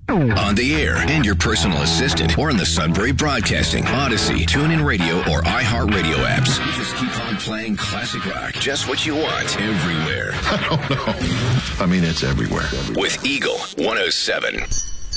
On the air and your personal assistant, or in the Sunbury Broadcasting, Odyssey, TuneIn Radio, or iHeartRadio apps. You just keep on playing classic rock. Just what you want, everywhere. I don't know. I mean, it's everywhere. With Eagle 107.